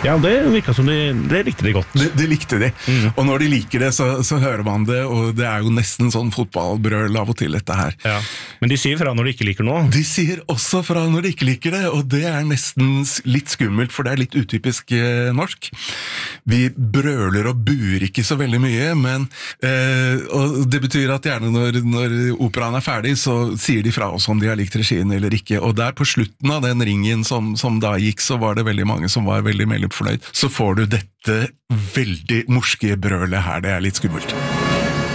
Ja, det virket som det likte de godt. Det likte de, og når de liker det, så hører man det, og det er jo nesten sånn fotballbrøl av og til dette her. Ja. Men de sier fra når de ikke liker noe. De sier også fra når de ikke liker det, og det er nesten litt skummelt, for det er litt utypisk norsk. Vi brøler og buer ikke så veldig mye, men og det betyr at gjerne når operaen er ferdig, så sier de fra oss om de har likt regien eller ikke, og der på slutten av den ringen som da gikk, så var det veldig mange som var veldig fornøyd. Så får du dette veldig morske brølet her, det er litt skummelt.